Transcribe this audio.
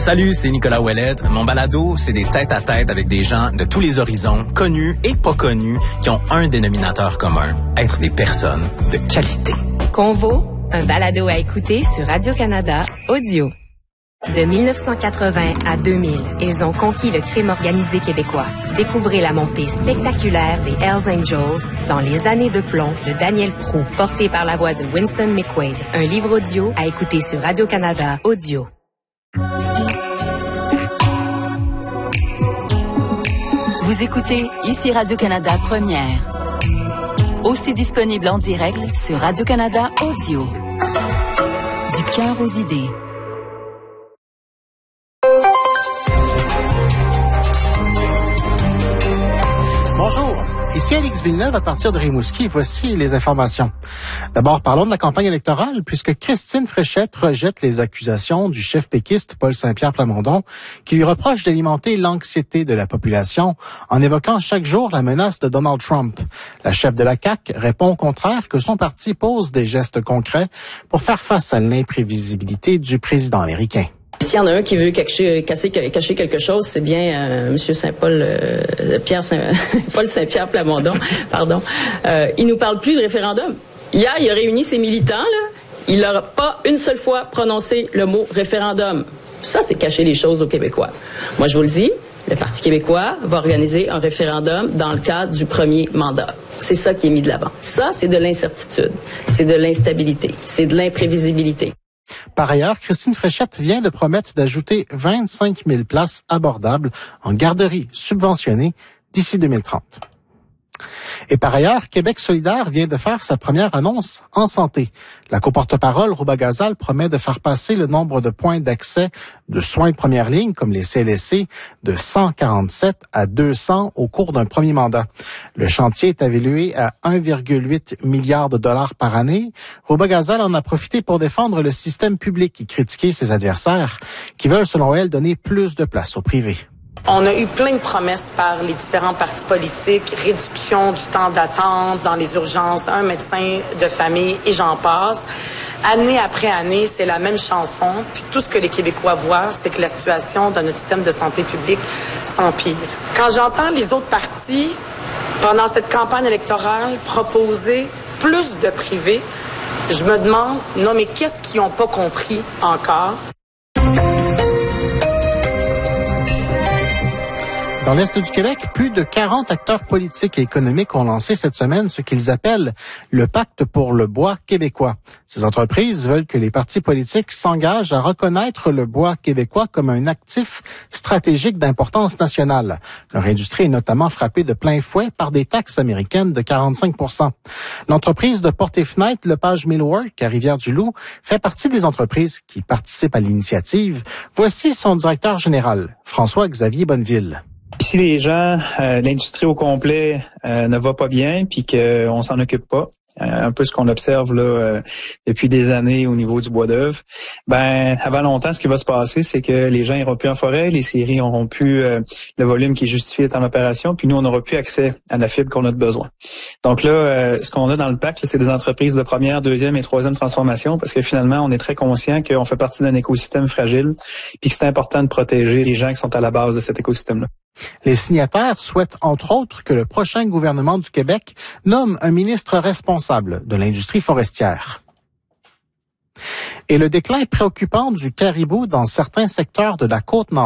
Salut, c'est Nicolas Ouellette. Mon balado, c'est des tête-à-tête avec des gens de tous les horizons, connus et pas connus, qui ont un dénominateur commun, être des personnes de qualité. Convo, un balado à écouter sur Radio-Canada Audio. De 1980 à 2000, ils ont conquis le crime organisé québécois. Découvrez la montée spectaculaire des Hells Angels dans Les années de plomb de Daniel Proulx, porté par la voix de Winston McQuaid. Un livre audio à écouter sur Radio-Canada Audio. Vous écoutez ici Radio-Canada Première. Aussi disponible en direct sur Radio-Canada Audio. Du cœur aux idées. Bonjour, ici Alex Villeneuve à partir de Rimouski. Voici les informations. D'abord, parlons de la campagne électorale, puisque Christine Fréchette rejette les accusations du chef péquiste Paul Saint-Pierre Plamondon, qui lui reproche d'alimenter l'anxiété de la population en évoquant chaque jour la menace de Donald Trump. La chef de la CAQ répond au contraire que son parti pose des gestes concrets pour faire face à l'imprévisibilité du président américain. S'il y en a un qui veut cacher quelque chose, c'est bien Monsieur Paul Saint-Pierre Plamondon, pardon. Il nous parle plus de référendum. Hier, il a réuni ses militants, là. Il n'a pas une seule fois prononcé le mot référendum. Ça, c'est cacher les choses aux Québécois. Moi, je vous le dis, le Parti québécois va organiser un référendum dans le cadre du premier mandat. C'est ça qui est mis de l'avant. Ça, c'est de l'incertitude, c'est de l'instabilité, c'est de l'imprévisibilité. Par ailleurs, Christine Fréchette vient de promettre d'ajouter 25 000 places abordables en garderie subventionnées d'ici 2030. Et par ailleurs, Québec solidaire vient de faire sa première annonce en santé. La coporte-parole, Rouba Gazal, promet de faire passer le nombre de points d'accès de soins de première ligne, comme les CLSC, de 147 à 200 au cours d'un premier mandat. Le chantier est évalué à 1,8 milliard de dollars par année. Rouba Gazal en a profité pour défendre le système public et critiquer ses adversaires, qui veulent, selon elle, donner plus de place au privé. On a eu plein de promesses par les différents partis politiques, réduction du temps d'attente dans les urgences, un médecin de famille et j'en passe. Année après année, c'est la même chanson. Puis tout ce que les Québécois voient, c'est que la situation dans notre système de santé publique s'empire. Quand j'entends les autres partis, pendant cette campagne électorale, proposer plus de privé, je me demande, non mais qu'est-ce qu'ils n'ont pas compris encore? Dans l'Est du Québec, plus de 40 acteurs politiques et économiques ont lancé cette semaine ce qu'ils appellent le Pacte pour le bois québécois. Ces entreprises veulent que les partis politiques s'engagent à reconnaître le bois québécois comme un actif stratégique d'importance nationale. Leur industrie est notamment frappée de plein fouet par des taxes américaines de 45 %. L'entreprise de portes et fenêtres Lepage Millwork à Rivière-du-Loup fait partie des entreprises qui participent à l'initiative. Voici son directeur général, François-Xavier Bonneville. Si les gens, l'industrie au complet ne va pas bien, puis qu'on s'en occupe pas, un peu ce qu'on observe là depuis des années au niveau du bois d'œuvre, avant longtemps, ce qui va se passer, c'est que les gens iront plus en forêt, les scieries n'auront plus le volume qui est justifié d'être en opération, puis nous, on n'aura plus accès à la fibre qu'on a de besoin. Donc là, ce qu'on a dans le pacte, c'est des entreprises de première, deuxième et troisième transformation, parce que finalement, on est très conscient qu'on fait partie d'un écosystème fragile, puis que c'est important de protéger les gens qui sont à la base de cet écosystème-là. Les signataires souhaitent, entre autres, que le prochain gouvernement du Québec nomme un ministre responsable de l'industrie forestière. Et le déclin préoccupant du caribou dans certains secteurs de la Côte-Nord